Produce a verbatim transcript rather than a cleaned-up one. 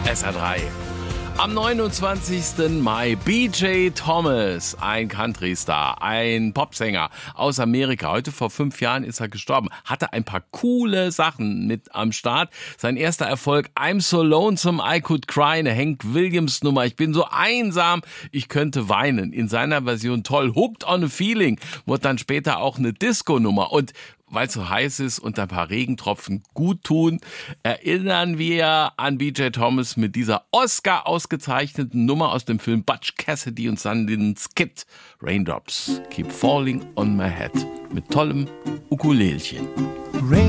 S R drei. Am neunundzwanzigsten Mai B J Thomas, ein Country-Star, ein Popsänger aus Amerika. Heute vor fünf Jahren ist er gestorben. Hatte ein paar coole Sachen mit am Start. Sein erster Erfolg, I'm So Lonesome I Could Cry, eine Hank Williams Nummer. Ich bin so einsam, ich könnte weinen. In seiner Version toll. Hooked on a Feeling wurde dann später auch eine Disco-Nummer. Und weil es so heiß ist und ein paar Regentropfen gut tun, erinnern wir an B J Thomas mit dieser Oscar-ausgezeichneten Nummer aus dem Film Butch Cassidy und Sundance Kid. Raindrops Keep Falling on My Head mit tollem Ukulelchen. Rain